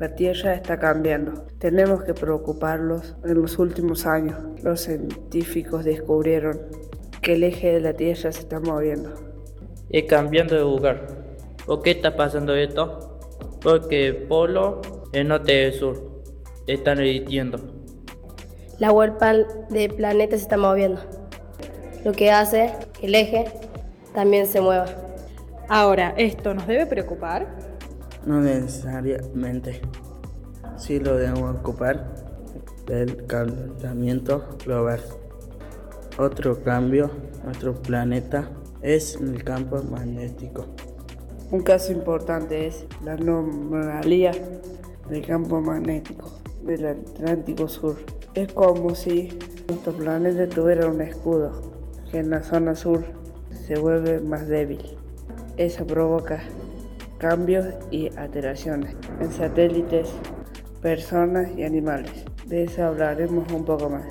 La Tierra está cambiando. Tenemos que preocuparnos. En los últimos años, los científicos descubrieron que el eje de la Tierra se está moviendo. Y cambiando de lugar. ¿Por qué está pasando esto? Porque el polo, el norte y el sur están dividiendo. La vuelta del planeta se está moviendo, lo que hace que el eje también se mueva. Ahora, ¿esto nos debe preocupar? No necesariamente. Sí lo debemos ocupar del calentamiento global. Otro cambio, nuestro planeta, es en el campo magnético. Un caso importante es la anomalía del campo magnético del Atlántico Sur. Es como si nuestro planeta tuviera un escudo que en la zona sur se vuelve más débil. Eso provoca cambios y alteraciones en satélites, personas y animales. De eso hablaremos un poco más.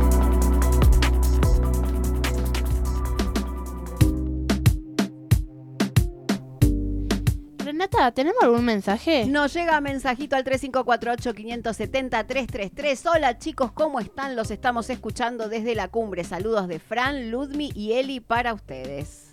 Renata, ¿tenemos algún mensaje? Nos llega mensajito al 3548-570-333. Hola chicos, ¿cómo están? Los estamos escuchando desde la cumbre. Saludos de Fran, Ludmi y Eli para ustedes.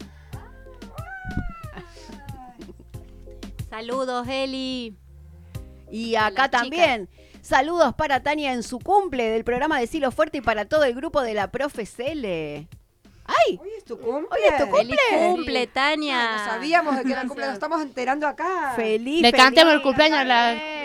Saludos, Eli. Y acá también, saludos para Tania en su cumple del programa de Silo Fuerte y para todo el grupo de la Profe Cele. ¡Ay! Hoy es tu cumple. Hoy es tu cumple. ¡Feliz cumple, Tania! No sabíamos de que era el cumple, nos estamos enterando acá. Feliz. Le cantemos el cumpleaños a la